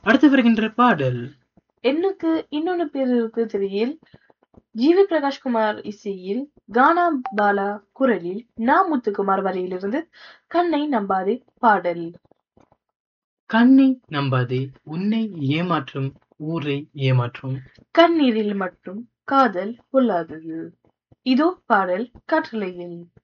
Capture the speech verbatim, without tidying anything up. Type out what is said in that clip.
அடுத்து வருகின்ற பாடல் எண்ணுக்கு இன்னொன்னு பேர் இருக்கு திரையில் ஜிவி பிரகாஷ்குமார் இசையில் கானா பாலா குரலில் நா முத்துக்குமார் வரையிலிருந்து கண்ணை நம்பாதே பாடல். கண்ணை நம்பாதே உன்னை ஏமாற்றும் ஊரை ஏமாற்றும். கண்ணீரில் மட்டும் காதல் பொல்லாதது. இதோ பாடல் காற்றலையில்.